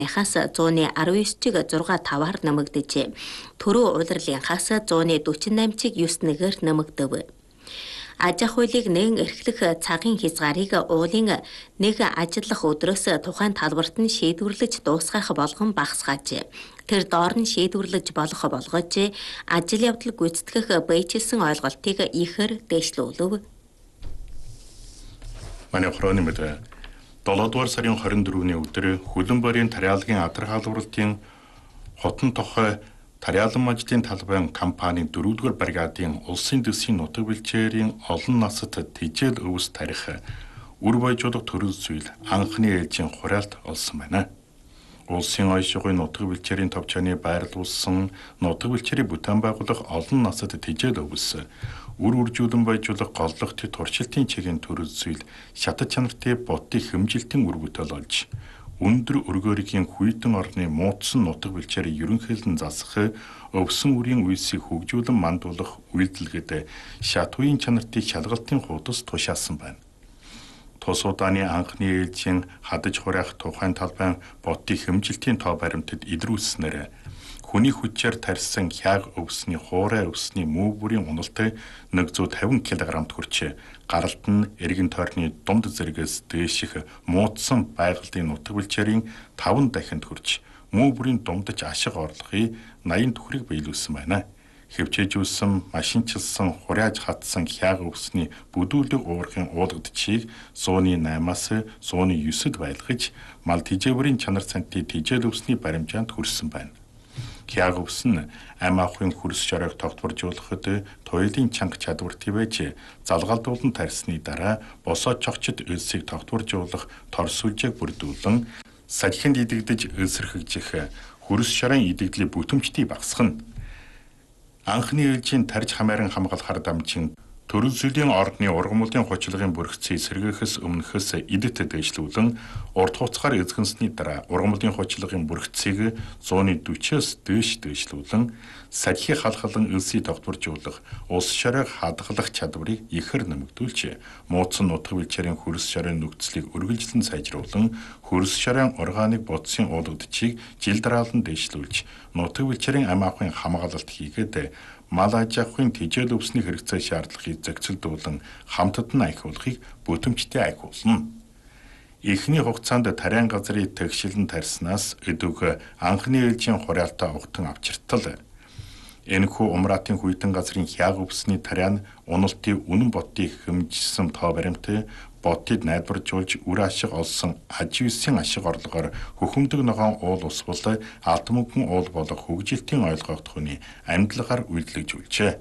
хас 119.6 нэмэгдэжээ. Төрөө улирлынхаас 148.9-ээр нэмэгдэв. Аж ахуй хуулийг нэгэн эрхлэх цагийн хязгаарыг уулын нэг ажиллах өдрөөс тухайн талбарт нь шийдвэрлэж дуусгах болгон багасгаажээ. Тэр доор нь шийдвэрлэж болох болгож ажил явдал гүйцэтгэх бэйжилсэн ойлголтыг ихээр дээшлүүлв. Манай хорооны мэдээ 7 дугаар сарын 24-ний өдөр Хөлбөмбөрийн тариалгын адар халдварлтын хотон тохой Тариалан мажлын талбайн компанийн 4-р бригадын улсын дэсийн нутаг бэлчээрийн олон насад тэжээл өвс тарих үр баяжуулах төрөл зүйл анхны ээлжийн хураалт олсон байна. Улсын ойшигын нутаг бэлчээрийн товчооны байрлуулсан нутаг бэлчээрийн бүтээн байгуулах олон насад тэжээл өвс үр үржүүлэн баяжуулах голлогт туршилтын чиглэлийн төрөл зүйл шатад чанартай бодит хэмжилтийн үр бүтээл олж өндөр өргөөрийн хүйтэн орны муудсан нутаг бэлчээрийг ерөнхийлөн засах өвсөн үрийн үйлсийг хөгжүүлэн мандуулах үйлдэлгэд шатууийн чанартыг шалгалтын хуудас тушаасан байна. Тус удааны анхны ээлжийн хадаж хураах тухайн талбайн бодит хэмжилтийн тоо баримтад илрүүлснээр хүний хүчээр тарьсан хяг өвсний хуурай өвсний мөв бүрийн уналтай 150 кг-т хүрч гаралт нь эргэн тойрны дунд зэрэгээс дээших муудсан байгальдын нутаг бэлчээрийн 5 дахинд хүрч мөв бүрийн дундаж ашиг орлогын 80 төгрөгийг биелүүлсэн байна. Хэвчээжүүлсэн, машинчилсан, хурааж хатсан хяг өвсний бүдүүлэг уурхын уулгадчийг 108-аас 109-д байлгаж мал тэжээврийн чанар цантын тэжээл өвсний баримжаанд хүрсэн байна. Хяг өвс нь ам ахуйн хөрс шоройг тогтворжуулахад туйлын чанга чадвартай байж залгаалдуулан тарьсны дараа босоо чогчд элсийг тогтворжуулах торс сүлжээг бүрдүүлэн сахинд идэгдэж элсэрхэгжих хөрс шоройн идэгдлийн бүтэмжтийг багасгана. Анхны ээлжийн тарж хамааран хамгаалахар дамжин төрөл зүйлийн ордны ургамлын хуучлагын бүрхцийг сэргээхээс өмнөхөөс идэт дэвшлүүлэн урт хугацаар эзэгэнсний дараа ургамлын хуучлагын бүрхцийг 140-с дээш дэвшлүүлэн сархи халхалан элсийг тогтворжуулах улс шоройг хадгалах чадварыг ихээр нэмэгдүүлж муудсан нутаг бэлчээрийн хөрс шоройн нөхцөлийг үргэлжлэн сайжруулан хөрс шоройн органик бодисын уулгадчийг жил дараалан дэвшлүүлж нутаг бэлчээрийн ам ахуйн хамгаалалт хийгээд мал аж ахуйн тэжээл өвсний хэрэгцээ шаардлагыг зохицуулдуулан хамтад нь ахиулахыг бүтэмжтэй ахиулна. Эхний хугацаанд тариан газрын тэгшилэн тарьснаас өдөг анхны ээлжийн хураалтаа угтан авчиртал. Энэхүү умраатын хүйтэн газрын хяг өвсний тариан уналтын үнэн бодтыг хэмжсэн тоо баримт бодтыг найдваржуулж үр ашиг олсон аж үйлсийн ашиг орлогоор хөхөмдөг ногоон уул усвал алт мөнгөн уул болох хөгжилтийн ойлгогдохны амьдлагаар үйлдэлжүүлжээ.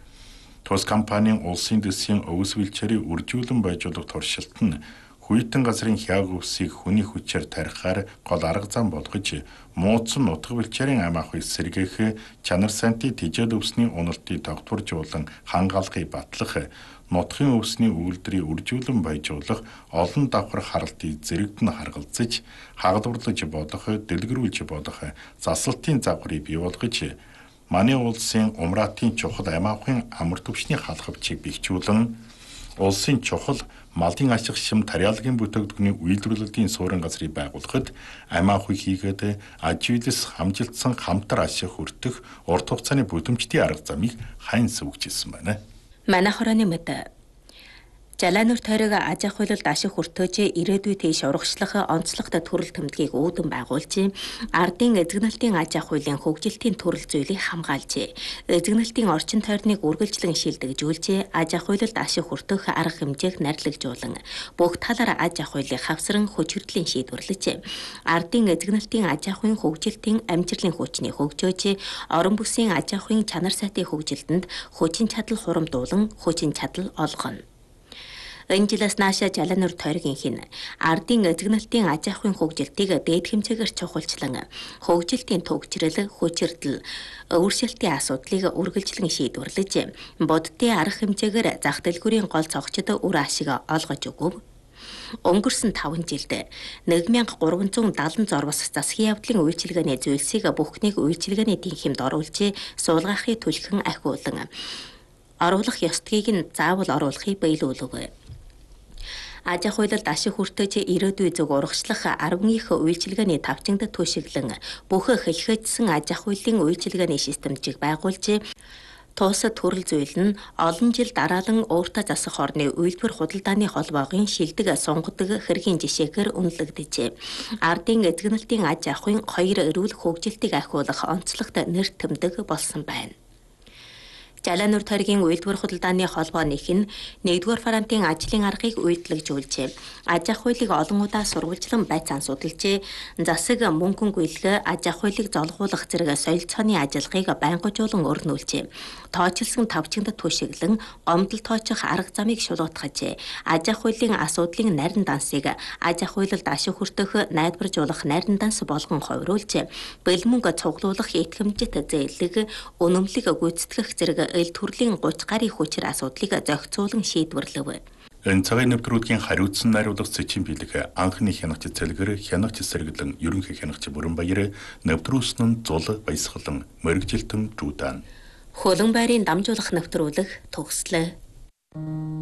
Тус компанийн улсын дэсийн өвс бэлчээрийг үржүүлэн байжуулах туршилт нь хүйтэн газрын хяг өвсийг хүний хүчээр тарихаар гол арга зам болгож муудсан нутаг бэлчээрийн ам ахуйг сэргээх чанар сантын тэжээл өвсний уналтыг тогтворжуулан хангаалахыг батлах нутгийн өвсний үйлдвэрийг үржүүлэн баяжуулах олон давхар харалтыг зэрэгд нь харгалзаж хагадварлаж болох дэлгэрүүлж болох засалтын загварыг бий болгож манай улсын умраатын чухал ам ахуйн амар төвчний халахвчийг бэхжүүлэн улсын чухал малын ашиг шим тариалгын бүтээгдэхүүний үйлдвэрлэлийн суурин газрыг байгуулахад ам ахуй хийгээд аж үйлс хамжилтсан хамтар ашиг хүртэх урт хугацааны бүтээмжтэй арга замыг хайн сувгжилсан байна. Манай хорооны мэдээ Жалаанур тойрог аж ахуйлалд ашиг хүртөөж ирээдүйд тийш урагшлах онцлогтой төрөл тэмдгийг үүдэн байгуулж ардын эзэгнэлтийн аж ахуйлын хөгжилтийн төрөл зүйлийг хамгаалж эзэгнэлтийн орчин тойрныг үргэлжлэн шилдэгжүүлж аж ахуйлалд ашиг хүртэх арга хэмжээг нарлагжуулан бүх талаар аж ахуйлыг хавсран хүчирдлийн шийдвэрлэж ардын эзэгнэлтийн аж ахуйн хөгжилтийн амжилтын хүчний хөгжөөж орон бүсийн аж ахуйн чанар сайтын хөгжилтөнд хүчин чадал хурамдуулан хүчин чадал олгоно. Энэ жилээс наашаа Жалаанур тойргийн хин ардын эзэгнэлтийн аж ахуйн хөгжилтийг дээд хэмжээгээр чухалчлан хөгжилтийн төгжрөл, хүчирдэл, өөрчлөлтийн асуудлыг үргэлжлэн шийдвэрлэж бодитын арга хэмжээгээр зах дэлгүүрийн гол цогцод үр ашиг олгож өгөв. Өнгөрсөн 5 жилд 1370 зорвос засгийн явдлын үйлчилгээний зүйлсийг бүхнийг үйлчилгээний тэнхимд оруулж суулгахыг түлхэн ахиулан оруулах ёстгийг нь заавал оруулахыг биелүүлв. аж ахуйлалд ашиг хүртэж ирээдүй зөв урагшлах 10 их үйлчилгээний тавчингад түшиглэн бүх хэлхэжсэн аж ахуйлын үйлчилгээний системжийг байгуулж туусад төрөл зүйл нь олон жил дараалан өөртөө засах орны үйлдвэр худалдааны холбоогийн шилдэг сунгадаг хэргийн жишээгээр үнэлэгдэжээ. Ардын эзэгнэлтийн аж ахуйн хоёр эрүүл хөгжилтийг ахиулах онцлогт нэр томдог болсон байна. Жалаанур тойргийн үйлдвэр худалдааны холбоо нэх нь 1-р фронтын ажлын аргыг үйдэглэжүүлжээ. Аж ахуйлыг олон удаа сурвалжлан байцаан судалжээ. Засаг мөнгөн гүйлгэ аж ахуйлыг золгуулах зэрэг солилцооны ажиллагааг байнгажуулан өрнүүлжээ. Тооцолсон тавчингад түшиглэн гомдол тооцох арга замыг шулуутгажээ. Аж ахуйлын асуудлын нарийн дансыг аж ахуйлалд ашиг хүртэх найдваржуулах нарийн данс болгон хувируулжээ. Бэлмөнг цуглуулах итгэмжит зээлэг үнэмлэг гүйцэтгэх зэрэг эл төрлийн 30 гаруй хүчир асуудлыг зохицуулан шийдвэрлэв. Энэ цагийн нэвтрүүлгийн хариуцсан найруулга зэчин бэлэг анхны хянагч цэлгэр хянагч сэргэлэн ерөнхий хянагч Бүрэнбаяр нэвтрүүлсэн нь зул баясгалан мөрөгжилтөн Жудан. Хөлөн байрын дамжуулах нэвтрүүлэг төгслөө.